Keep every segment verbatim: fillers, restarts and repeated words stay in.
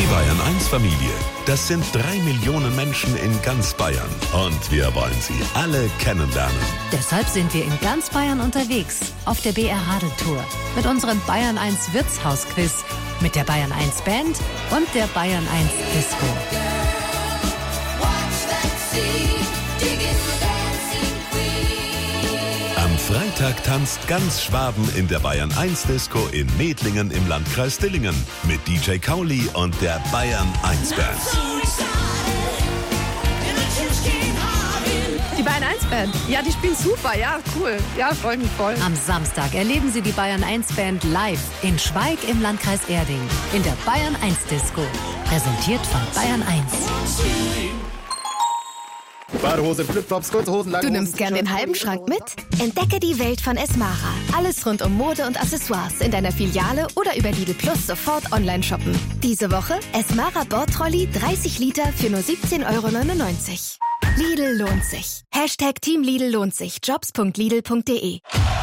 Die Bayern eins Familie, das sind drei Millionen Menschen in ganz Bayern. Und wir wollen sie alle kennenlernen. Deshalb sind wir in ganz Bayern unterwegs, auf der B R Radeltour. Mit unserem Bayern eins Wirtshausquiz, mit der Bayern eins Band und der Bayern eins Disco. Am Freitag tanzt ganz Schwaben in der Bayern eins Disco in Medlingen im Landkreis Dillingen mit D J Kauli und der Bayern eins Band. Die Bayern eins Band, ja, die spielen super, ja, cool. Ja, freue mich voll. Am Samstag erleben Sie die Bayern eins Band live in Schweig im Landkreis Erding in der Bayern eins Disco. Präsentiert von Bayern eins. Badehose, Flipflops, kurze Hosen, lange Du Hosen, nimmst gern den halben Schrank mit? Entdecke die Welt von Esmara. Alles rund um Mode und Accessoires in deiner Filiale oder über Lidl Plus sofort online shoppen. Diese Woche Esmara Bordtrolley dreißig Liter für nur siebzehn Euro neunundneunzig. Lidl lohnt sich. Hashtag Team Lidl lohnt sich. Jobs punkt lidl punkt de.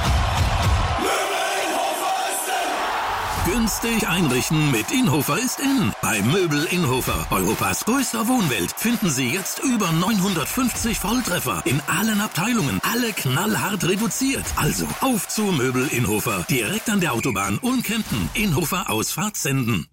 Günstig einrichten mit Inhofer ist in. Bei Möbel Inhofer, Europas größter Wohnwelt, finden Sie jetzt über neunhundertfünfzig Volltreffer in allen Abteilungen. Alle knallhart reduziert. Also auf zu Möbel Inhofer. Direkt an der Autobahn Unkempten. Inhofer Ausfahrt Senden.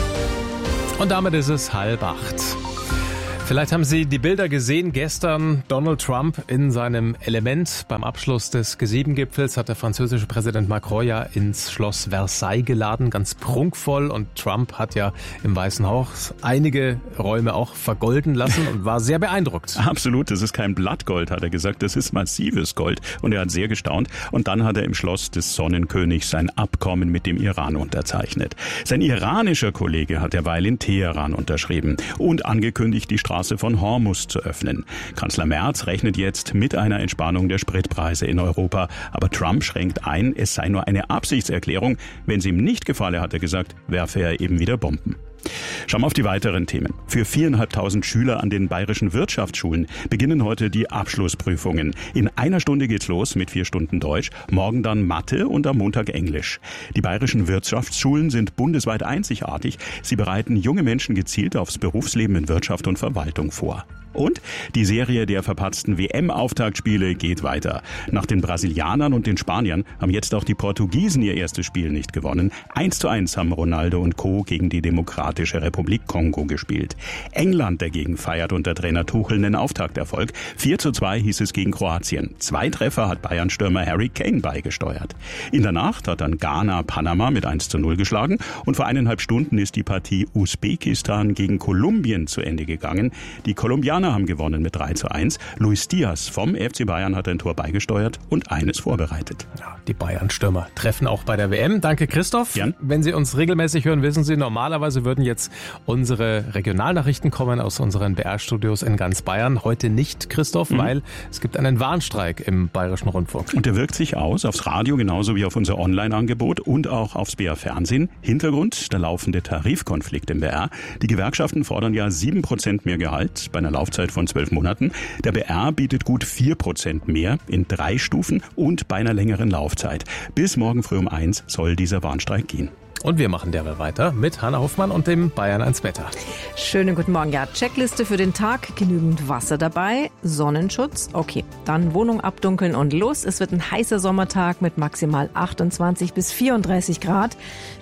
Und damit ist es halb acht. Vielleicht haben Sie die Bilder gesehen. Gestern Donald Trump in seinem Element. Beim Abschluss des G sieben Gipfels hat der französische Präsident Macron ja ins Schloss Versailles geladen. Ganz prunkvoll. Und Trump hat ja im Weißen Haus einige Räume auch vergolden lassen und war sehr beeindruckt. Absolut, das ist kein Blattgold, hat er gesagt. Das ist massives Gold. Und er hat sehr gestaunt. Und dann hat er im Schloss des Sonnenkönigs sein Abkommen mit dem Iran unterzeichnet. Sein iranischer Kollege hat derweil in Teheran unterschrieben und angekündigt, die Straße von Hormuz zu öffnen. Kanzler Merz rechnet jetzt mit einer Entspannung der Spritpreise in Europa. Aber Trump schränkt ein, es sei nur eine Absichtserklärung. Wenn es ihm nicht gefalle, hat er gesagt, werfe er eben wieder Bomben. Schauen wir auf die weiteren Themen. Für viertausendfünfhundert Schüler an den bayerischen Wirtschaftsschulen beginnen heute die Abschlussprüfungen. In einer Stunde geht's los mit vier Stunden Deutsch, morgen dann Mathe und am Montag Englisch. Die bayerischen Wirtschaftsschulen sind bundesweit einzigartig. Sie bereiten junge Menschen gezielt aufs Berufsleben in Wirtschaft und Verwaltung vor. Und die Serie der verpatzten W M-Auftaktspiele geht weiter. Nach den Brasilianern und den Spaniern haben jetzt auch die Portugiesen ihr erstes Spiel nicht gewonnen. Eins zu eins haben Ronaldo und Co. gegen die Demokratische Republik Kongo gespielt. England dagegen feiert unter Trainer Tuchel einen Auftakterfolg. vier zu zwei hieß es gegen Kroatien. Zwei Treffer hat Bayern-Stürmer Harry Kane beigesteuert. In der Nacht hat dann Ghana Panama mit eins zu null geschlagen. Und vor eineinhalb Stunden ist die Partie Usbekistan gegen Kolumbien zu Ende gegangen. Die Kolumbianer haben gewonnen mit drei zu eins. Luis Diaz vom F C Bayern hat ein Tor beigesteuert und eines vorbereitet. Ja, die Bayern-Stürmer treffen auch bei der W M. Danke, Christoph. Jan? Wenn Sie uns regelmäßig hören, wissen Sie, normalerweise würden jetzt unsere Regionalnachrichten kommen aus unseren B R-Studios in ganz Bayern. Heute nicht, Christoph, mhm. weil es gibt einen Warnstreik im Bayerischen Rundfunk. Und der wirkt sich aus aufs Radio genauso wie auf unser Online-Angebot und auch aufs B R-Fernsehen. Hintergrund, der laufende Tarifkonflikt im B R. Die Gewerkschaften fordern ja sieben Prozent mehr Gehalt bei einer Laufzeit von zwölf Monaten. Der B R bietet gut vier Prozent mehr in drei Stufen und bei einer längeren Laufzeit. Bis morgen früh um eins soll dieser Warnstreik gehen. Und wir machen derweil weiter mit Hanna Hoffmann und dem Bayern eins Wetter. Schönen guten Morgen. Ja, Checkliste für den Tag. Genügend Wasser dabei. Sonnenschutz. Okay, dann Wohnung abdunkeln und los. Es wird ein heißer Sommertag mit maximal achtundzwanzig bis vierunddreißig Grad.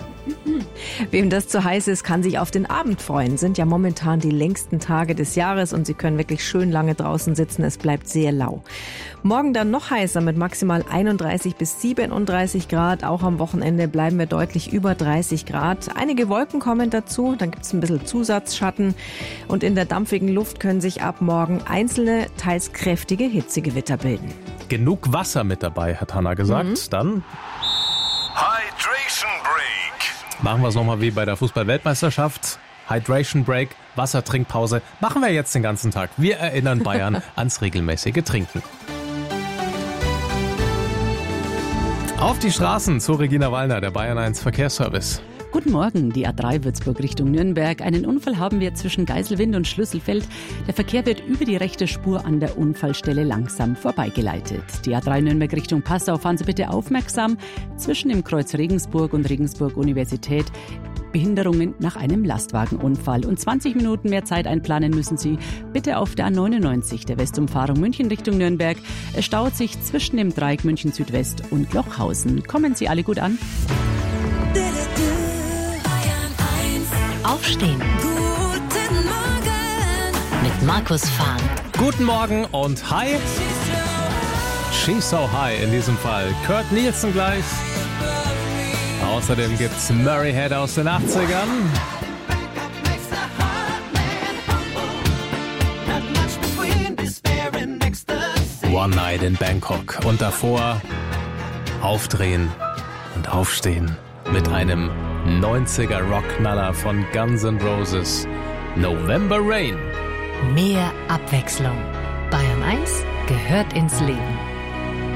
Wem das zu heiß ist, kann sich auf den Abend freuen. Sind ja momentan die längsten Tage des Jahres und Sie können wirklich schön lange draußen sitzen. Es bleibt sehr lau. Morgen dann noch heißer mit maximal einunddreißig bis siebenunddreißig Grad. Auch am Wochenende bleiben wir deutlich über dreißig Grad. Einige Wolken kommen dazu, dann gibt es ein bisschen Zusatzschatten. Und in der dampfigen Luft können sich ab morgen einzelne, teils kräftige Hitzegewitter bilden. Genug Wasser mit dabei, hat Hanna gesagt. Mhm. Dann Hydration Break. Machen wir es nochmal wie bei der Fußball-Weltmeisterschaft. Hydration Break, Wassertrinkpause. Machen wir jetzt den ganzen Tag. Wir erinnern Bayern ans regelmäßige Trinken. Auf die Straßen zu Regina Wallner, der Bayern eins Verkehrsservice. Guten Morgen, die A drei Würzburg Richtung Nürnberg. Einen Unfall haben wir zwischen Geiselwind und Schlüsselfeld. Der Verkehr wird über die rechte Spur an der Unfallstelle langsam vorbeigeleitet. Die A drei Nürnberg Richtung Passau, fahren Sie bitte aufmerksam. Zwischen dem Kreuz Regensburg und Regensburg Universität Behinderungen nach einem Lastwagenunfall. Und zwanzig Minuten mehr Zeit einplanen müssen Sie bitte auf der A neunundneunzig, der Westumfahrung München Richtung Nürnberg. Es staut sich zwischen dem Dreieck München Südwest und Lochhausen. Kommen Sie alle gut an. Aufstehen. Guten Morgen. Mit Markus Fahn. Guten Morgen und hi. She's So High in diesem Fall. Kurt Nielsen gleich. Außerdem gibt's Murray Head aus den achtzigern. One Night in Bangkok. Und davor aufdrehen und aufstehen mit einem neunziger Rockknaller von Guns N' Roses. November Rain. Mehr Abwechslung. Bayern eins gehört ins Leben.